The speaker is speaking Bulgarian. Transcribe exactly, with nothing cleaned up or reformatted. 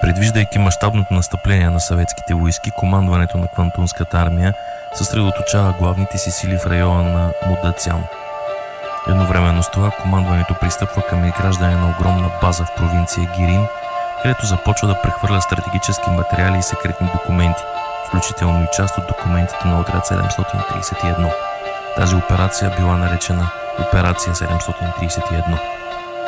Предвиждайки мащабното настъпление на съветските войски, командването на Квантунската армия съсредоточава главните си сили в района на Мудацян. Едновременно с това командването пристъпва към изграждане на огромна база в провинция Гирин, където започва да прехвърля стратегически материали и секретни документи, включително и част от документите на отряд седемстотин тридесет и едно. Тази операция била наречена Операция седемстотин тридесет и едно.